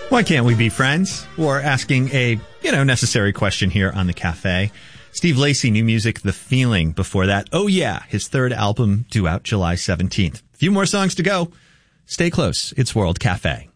Why can't we be friends? Or asking a, necessary question here on the cafe. Steve Lacy, new music, The Feeling. Before that, Oh Yeah, his third album due out July 17th. A few more songs to go. Stay close. It's World Cafe.